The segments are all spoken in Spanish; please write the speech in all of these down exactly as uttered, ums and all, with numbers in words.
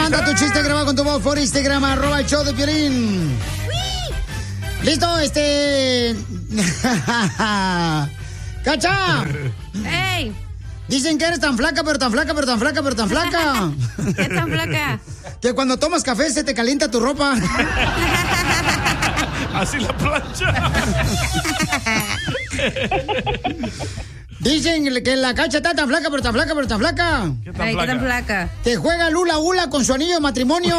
Manda tu chiste grabado con tu voz por Instagram, arroba el show de Piolín. ¿Listo? Este... ¡Cacha! ¡Ey! Dicen que eres tan flaca, pero tan flaca, pero tan flaca, pero tan flaca. ¿Qué tan flaca? Que cuando tomas café se te calienta tu ropa. Así la plancha. Dicen que la Cacha está tan flaca, pero tan flaca, pero tan flaca. ¿Qué tan, Ay, flaca? ¿Qué tan flaca? Que juega Lula Ula con su anillo de matrimonio.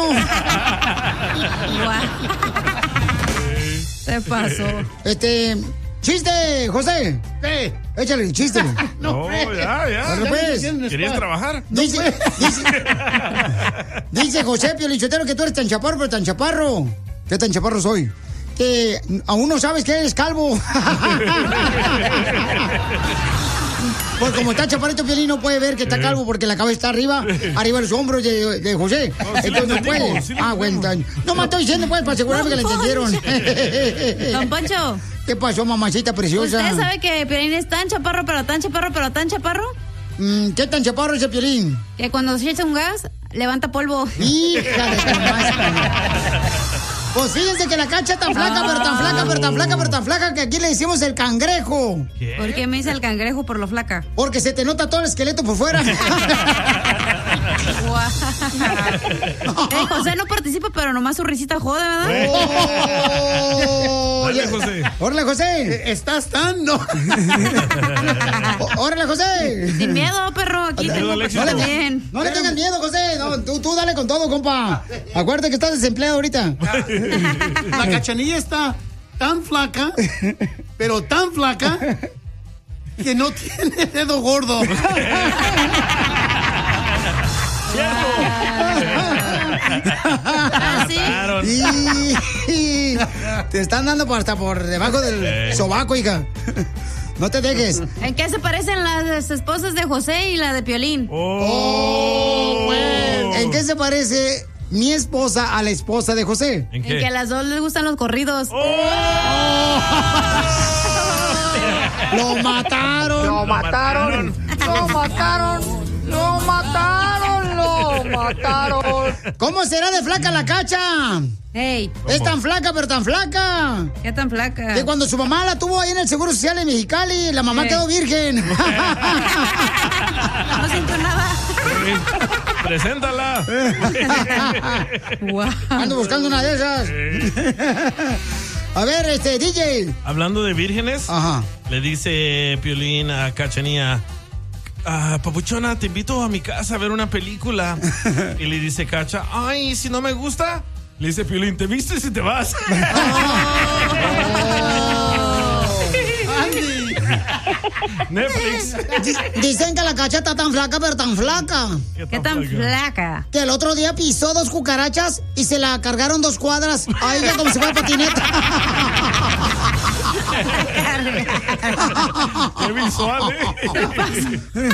Se pasó. Este... ¡Chiste, José! ¿Qué? Échale, chiste. No, ya, ya. Bueno, pues. ¿Querías trabajar? Dice, dice, dice José Piolichotero que tú eres tan chaparro, pero tan chaparro. ¿Qué tan chaparro soy? Que aún no sabes que eres calvo. Pues como está chaparrito, Piolín no puede ver que está calvo porque la cabeza está arriba, arriba de los hombros de, de José. No, sí. Entonces no puede. Sí, ah, bueno, no me estoy diciendo pues para asegurarme Don que le entendieron. Don Poncho. ¿Qué pasó, mamacita preciosa? ¿Usted sabe que Piolín es tan chaparro, pero tan chaparro, pero tan chaparro? Mm, ¿Qué tan chaparro es el Piolín? Que cuando se echa un gas, levanta polvo. Hija de tu madre. Pues fíjense que la Cacha es tan flaca, pero tan flaca, pero tan flaca, pero tan flaca que aquí le decimos el cangrejo. ¿Qué? ¿Por qué me dice el cangrejo por lo flaca? Porque se te nota todo el esqueleto por fuera. Eh, José no participa, pero nomás su risita jode, ¿verdad? Oh, Órale, José. Órale, José. Estás tan, no. Órale, José. Sin miedo, perro. Aquí tengo no, le, bien. no le tengas miedo, José. No, tú, tú dale con todo, compa. Acuérdate que estás desempleado ahorita. La Cachanilla está tan flaca, pero tan flaca, que no tiene dedo gordo. ¿Ah, sí? Y... Te están dando hasta por debajo del sobaco, hija. No te dejes. ¿En qué se parecen las esposas de José y la de Piolín? Oh, oh bueno. ¿En qué se parece mi esposa a la esposa de José? ¿En, ¿En que a las dos les gustan los corridos. Oh. Oh. ¡Lo mataron! ¡Lo mataron! ¡Lo mataron! ¡Lo mataron! ¡Lo mataron! ¿Cómo será de flaca la Cacha? Hey. Es tan flaca, pero tan flaca. ¿Qué tan flaca? Que cuando su mamá la tuvo ahí en el Seguro Social de Mexicali, la mamá hey. quedó virgen. No siento nada. Preséntala. Wow. Ando buscando una de esas. A ver, este, D J. Hablando de vírgenes, ajá, le dice Piolín a Cachanía: ah, papuchona, te invito a mi casa a ver una película. Y le dice Cacha: ay, si no me gusta. Le dice Piolín: te vistes y te vas. Netflix. Dicen que la Cacha está tan flaca, pero tan flaca. ¿Qué tan, ¿Qué tan flaca? flaca? Que el otro día pisó dos cucarachas y se la cargaron dos cuadras a ella como si fuera patineta. Qué visual, ¿eh?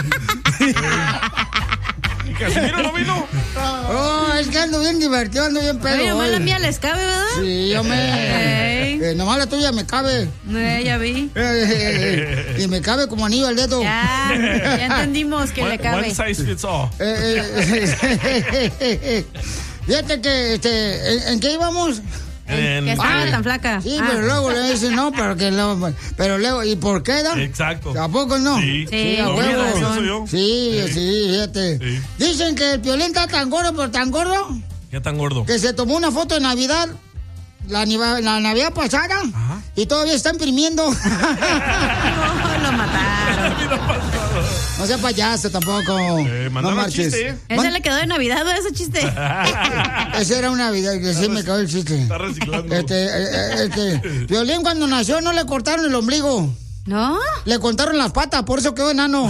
¿Y Casimiro no vino? Oh, es que ando bien divertido, ando bien pedo. Oye, nomás la mía les cabe, ¿verdad? Sí, yo me... Hey. Eh, nomás la tuya me cabe. Eh, ya vi. Eh, eh, eh, y me cabe como anillo al dedo. Ya, ya entendimos que one, le cabe. One size fits all. Eh, eh, eh, fíjate que, este, ¿en, ¿en qué íbamos? En, que estaba ah, tan flaca. Sí, ah. pero luego le dicen no, pero que luego, pero luego, ¿y por qué da? Exacto. ¿A poco no? Sí, sí, a huevo. Eso yo. Sí, sí, sí, fíjate. Sí. Dicen que el Piolín está tan gordo, pero tan gordo. ¿Qué tan gordo? Que se tomó una foto de Navidad, la, la Navidad pasada, ajá, y todavía está imprimiendo. No, lo mataron. No sea payaso tampoco. Eh, no marches. Chiste. Ese Man... le quedó de Navidad, ¿no? Ese chiste. Ese era una Navidad, que sí me quedó el chiste. Está reciclando. Este, este, Piolín cuando nació no le cortaron el ombligo. ¿No? Le cortaron las patas, por eso quedó enano.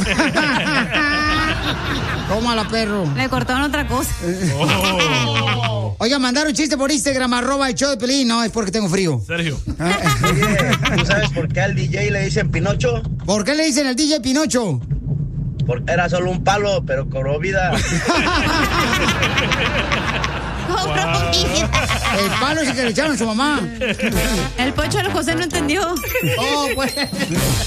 Tómala, perro. Le cortaron otra cosa. Oh. Oiga, mandaron un chiste por Instagram, arroba el show de Piolín. No, es porque tengo frío. Sergio. Oye, ¿tú sabes por qué al D J le dicen Pinocho? ¿Por qué le dicen al D J Pinocho? Porque era solo un palo, pero cobró vida. Cobró vida. El palo es el que le echaron a su mamá. El Pocho de José no entendió. Oh, pues.